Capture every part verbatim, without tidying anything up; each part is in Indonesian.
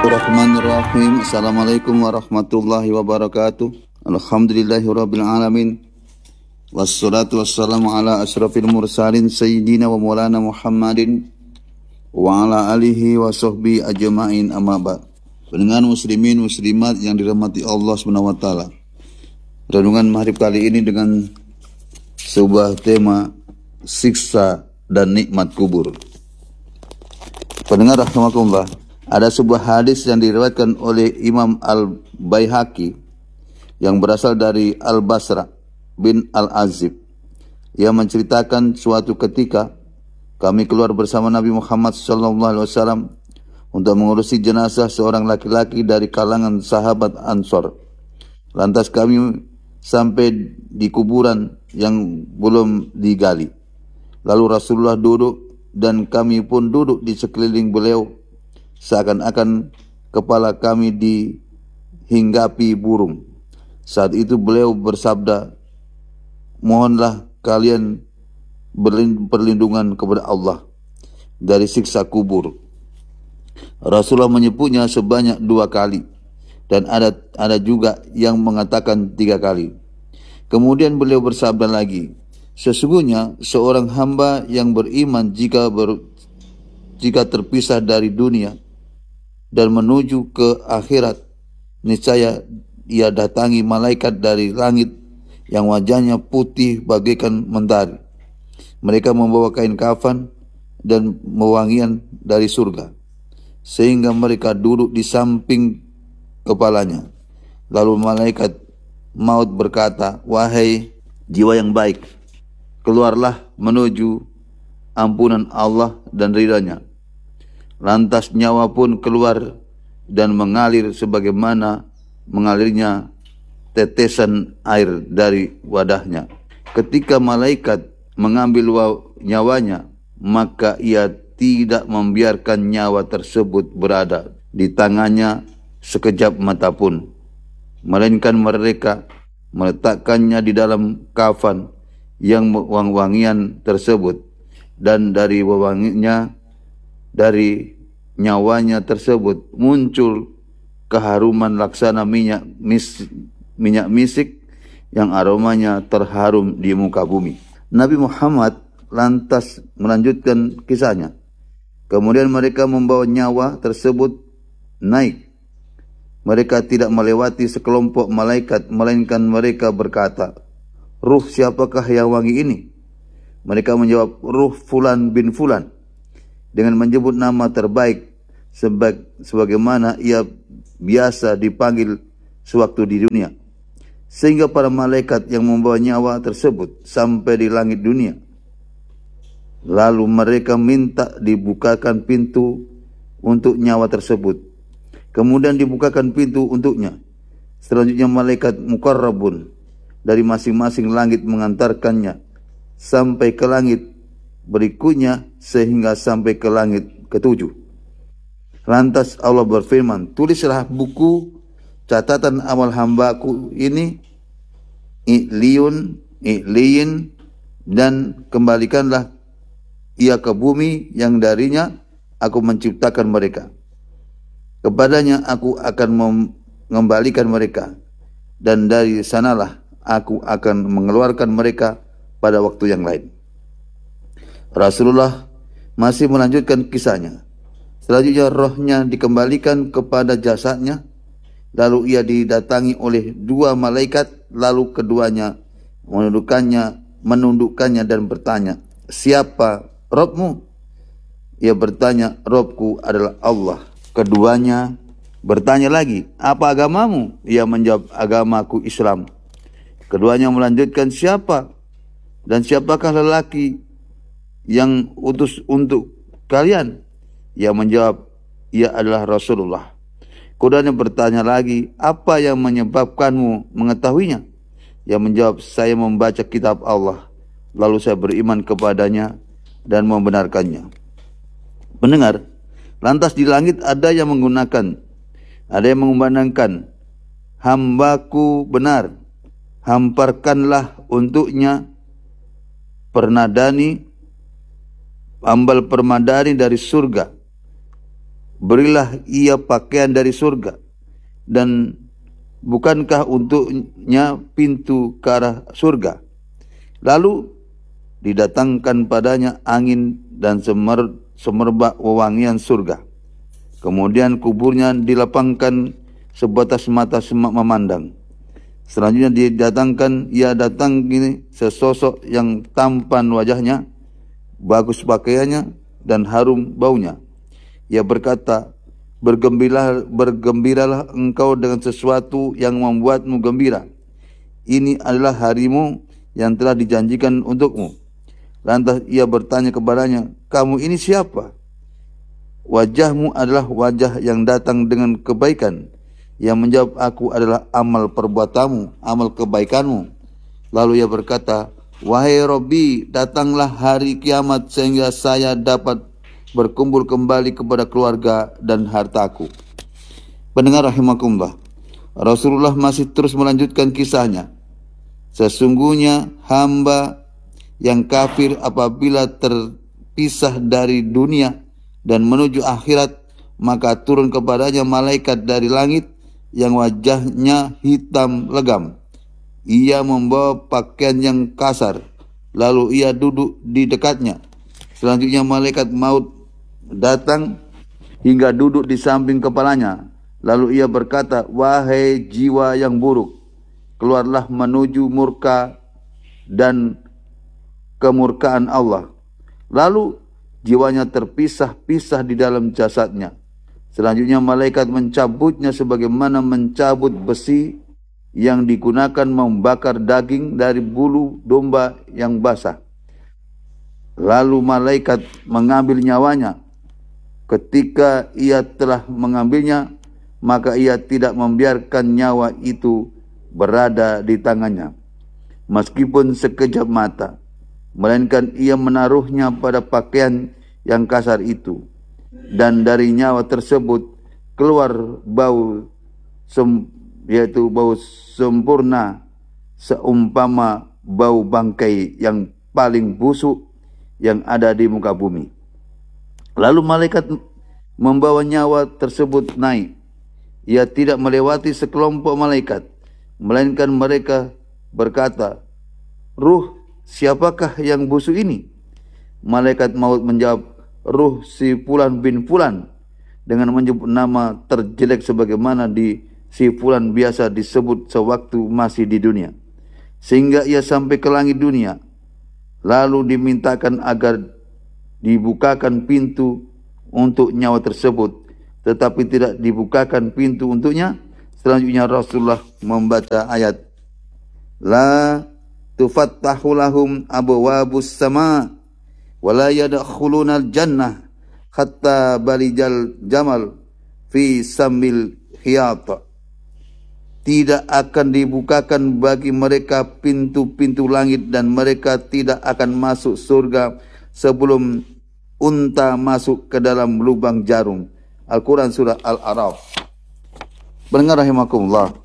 Bismillahirrahmanirrahim. Assalamualaikum warahmatullahi wabarakatuh. Alhamdulillahirabbil alamin. Wassalatu wassalamu ala asyrafil mursalin sayyidina wa maulana Muhammadin wa ala alihi wa sahbihi ajma'in, amma ba'd. Pendengar muslimin muslimat yang dirahmati Allah Subhanahu wa taala. Renungan maghrib kali ini dengan sebuah tema siksa dan nikmat kubur. Pendengar rahimakumullah, ada sebuah hadis yang diriwayatkan oleh Imam Al-Baihaqi yang berasal dari Al-Basra bin Al-Azib. Ia menceritakan suatu ketika kami keluar bersama Nabi Muhammad shallallahu alaihi wasallam untuk mengurusi jenazah seorang laki-laki dari kalangan sahabat Ansor. Lantas kami sampai di kuburan yang belum digali. Lalu Rasulullah duduk dan kami pun duduk di sekeliling beliau, seakan-akan kepala kami dihinggapi burung. Saat itu beliau bersabda, "Mohonlah kalian perlindungan kepada Allah dari siksa kubur." Rasulullah menyebutnya sebanyak dua kali, dan ada ada juga yang mengatakan tiga kali. Kemudian beliau bersabda lagi, "Sesungguhnya seorang hamba yang beriman jika ber, jika terpisah dari dunia dan menuju ke akhirat, niscaya ia datangi malaikat dari langit yang wajahnya putih bagaikan mentari. Mereka membawa kain kafan dan wewangian dari surga, sehingga mereka duduk di samping kepalanya. Lalu malaikat maut berkata, 'Wahai jiwa yang baik, keluarlah menuju ampunan Allah dan ridha-Nya.' Lantas nyawa pun keluar dan mengalir sebagaimana mengalirnya tetesan air dari wadahnya. Ketika malaikat mengambil nyawanya, maka ia tidak membiarkan nyawa tersebut berada di tangannya sekejap mata pun, melainkan mereka meletakkannya di dalam kafan yang wangi-wangian tersebut, dan dari wewanginya, dari nyawanya tersebut muncul keharuman laksana minyak mis, minyak misik yang aromanya terharum di muka bumi. Nabi Muhammad lantas melanjutkan kisahnya. Kemudian mereka membawa nyawa tersebut naik. Mereka tidak melewati sekelompok malaikat, melainkan mereka berkata, "Ruh siapakah yang wangi ini?" Mereka menjawab, "Ruh Fulan bin Fulan," dengan menyebut nama terbaik sebagaimana ia biasa dipanggil sewaktu di dunia. Sehingga para malaikat yang membawa nyawa tersebut sampai di langit dunia. Lalu mereka minta dibukakan pintu untuk nyawa tersebut. Kemudian dibukakan pintu untuknya. Selanjutnya malaikat muqarrabun dari masing-masing langit mengantarkannya sampai ke langit berikutnya, sehingga sampai ke langit ketujuh. Lantas Allah berfirman, "Tulislah buku catatan amal hambaku ini i'liyun, i'liyin, dan kembalikanlah ia ke bumi yang darinya aku menciptakan mereka. Kepadanya aku akan mengembalikan mereka, dan dari sanalah aku akan mengeluarkan mereka pada waktu yang lain." Rasulullah masih melanjutkan kisahnya. Selanjutnya rohnya dikembalikan kepada jasadnya, lalu ia didatangi oleh dua malaikat, lalu keduanya menundukkannya, menundukkannya dan bertanya, "Siapa Rabbmu?" Ia bertanya, "Rabbku adalah Allah." Keduanya bertanya lagi, "Apa agamamu?" Ia menjawab, "Agamaku Islam." Keduanya melanjutkan, "Siapa dan siapakah lelaki yang utus untuk kalian?" Ia menjawab, "Ia adalah Rasulullah." Keduanya bertanya lagi, "Apa yang menyebabkanmu mengetahuinya?" Ia menjawab, "Saya membaca kitab Allah, lalu saya beriman kepadanya dan membenarkannya." Pendengar, lantas di langit ada yang menggunakan, ada yang mengumandangkan, "Hambaku benar, hamparkanlah untuknya pernadani ambal permadani dari surga, berilah ia pakaian dari surga, dan bukankah untuknya pintu ke arah surga? Lalu didatangkan padanya angin dan semer, semerbak wewangian surga. Kemudian kuburnya dilapangkan sebatas mata semak memandang. Selanjutnya didatangkan, ia datang gini, sesosok yang tampan wajahnya, bagus pakaiannya, dan harum baunya. Ia berkata, bergembiralah, bergembiralah engkau dengan sesuatu yang membuatmu gembira. Ini adalah harimu yang telah dijanjikan untukmu. Lantas ia bertanya kepadanya, kamu ini siapa? Wajahmu adalah wajah yang datang dengan kebaikan. Ia menjawab, aku adalah amal perbuatanmu, amal kebaikanmu. Lalu ia berkata, wahai Robbi, datanglah hari kiamat sehingga saya dapat berkumpul kembali kepada keluarga dan hartaku. Pendengar rahimakumullah, Rasulullah masih terus melanjutkan kisahnya. Sesungguhnya hamba yang kafir apabila terpisah dari dunia dan menuju akhirat, maka turun kepadanya malaikat dari langit yang wajahnya hitam legam. Ia membawa pakaian yang kasar, lalu ia duduk di dekatnya. Selanjutnya malaikat maut datang hingga duduk di samping kepalanya. Lalu ia berkata, wahai jiwa yang buruk, keluarlah menuju murka dan kemurkaan Allah. Lalu jiwanya terpisah-pisah di dalam jasadnya. Selanjutnya malaikat mencabutnya sebagaimana mencabut besi yang digunakan membakar daging dari bulu domba yang basah. Lalu malaikat mengambil nyawanya. Ketika ia telah mengambilnya, maka ia tidak membiarkan nyawa itu berada di tangannya, meskipun sekejap mata, melainkan ia menaruhnya pada pakaian yang kasar itu, dan dari nyawa tersebut keluar bau sem, yaitu bau sempurna, seumpama bau bangkai yang paling busuk yang ada di muka bumi. Lalu malaikat membawa nyawa tersebut naik. Ia tidak melewati sekelompok malaikat, melainkan mereka berkata, ruh siapakah yang busuk ini? Malaikat maut menjawab, ruh si Fulan bin Fulan, dengan menyebut nama terjelek sebagaimana di si Fulan biasa disebut sewaktu masih di dunia, sehingga ia sampai ke langit dunia. Lalu dimintakan agar dibukakan pintu untuk nyawa tersebut, tetapi tidak dibukakan pintu untuknya. Selanjutnya Rasulullah membaca ayat, la tufattahu lahum abwabus sama wa la yadkhulunal jannah hatta balijal jamal fi samil hiyat. Tidak akan dibukakan bagi mereka pintu-pintu langit, dan mereka tidak akan masuk surga sebelum unta masuk ke dalam lubang jarum. Al-Quran surah Al-A'raf. Pendengar rahimakumullah,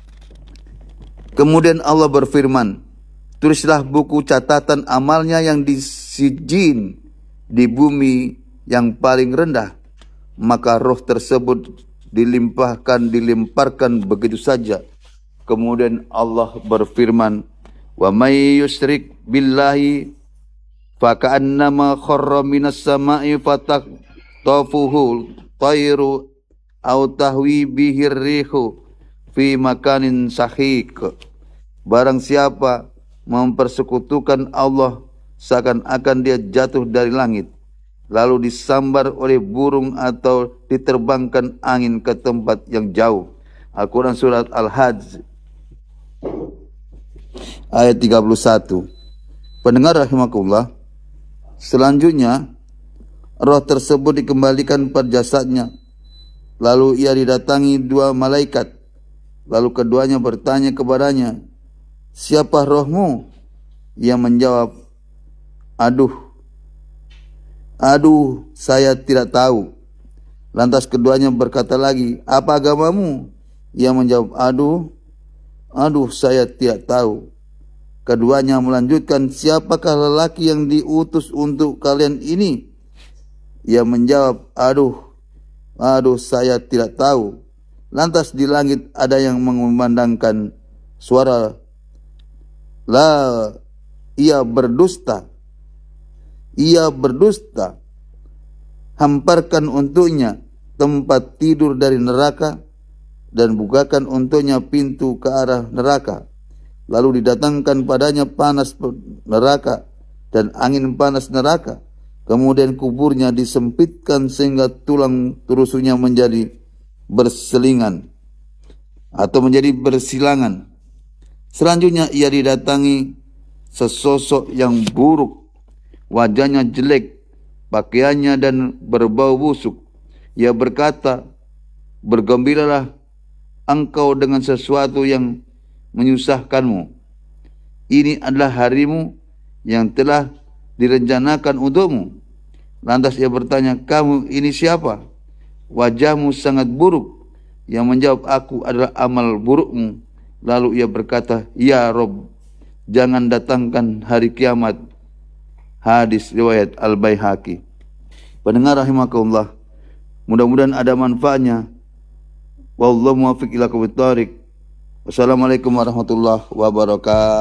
kemudian Allah berfirman, tulislah buku catatan amalnya yang di sijin, di bumi yang paling rendah. Maka roh tersebut dilimpahkan, dilemparkan begitu saja. Kemudian Allah berfirman, wa may yusyrik billahi faka'annama kharra minas sama'i fataqtafuhu tayru aw tahwi bihir rihu fi makanin sahiq. Barang siapa mempersekutukan Allah, seakan-akan dia jatuh dari langit, lalu disambar oleh burung atau diterbangkan angin ke tempat yang jauh. Al-Quran surat Al-Hajj ayat tiga puluh satu. Pendengar rahimakumullah, selanjutnya roh tersebut dikembalikan pada jasadnya. Lalu ia didatangi dua malaikat. Lalu keduanya bertanya kepadanya, siapa rohmu? Ia menjawab, aduh, aduh, saya tidak tahu. Lantas keduanya berkata lagi, apa agamamu? Ia menjawab, aduh, aduh, saya tidak tahu. Keduanya melanjutkan, siapakah lelaki yang diutus untuk kalian ini? Ia menjawab, aduh, aduh saya tidak tahu. Lantas di langit ada yang mengumandangkan suara, la, ia berdusta, ia berdusta. Hamparkan untuknya tempat tidur dari neraka dan bukakan untuknya pintu ke arah neraka. Lalu didatangkan padanya panas neraka dan angin panas neraka. Kemudian kuburnya disempitkan sehingga tulang rusuknya menjadi berselingan atau menjadi bersilangan. Selanjutnya ia didatangi sesosok yang buruk, wajahnya jelek, pakaiannya dan berbau busuk. Ia berkata, bergembiralah engkau dengan sesuatu yang menyusahkanmu. Ini adalah harimu yang telah direncanakan untukmu. Lantas ia bertanya, kamu ini siapa? Wajahmu sangat buruk. Yang menjawab, aku adalah amal burukmu. Lalu ia berkata, ya Rob, jangan datangkan hari kiamat. Hadis riwayat Al-Baihaqi. Pendengar rahimakumullah, mudah-mudahan ada manfaatnya. Wallahu muwaffiq ila aqwamit thoriq. Wassalamualaikum warahmatullahi wabarakatuh.